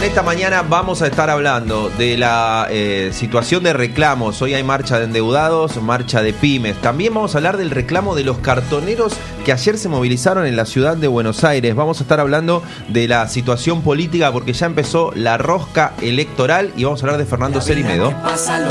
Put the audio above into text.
En esta mañana vamos a estar hablando de la situación de reclamos. Hoy hay marcha de endeudados, marcha de pymes. También vamos a hablar del reclamo de los cartoneros que ayer se movilizaron en la ciudad de Buenos Aires. Vamos a estar hablando de la situación política porque ya empezó la rosca electoral y vamos a hablar de Fernando Cerimedo. Pasa, lo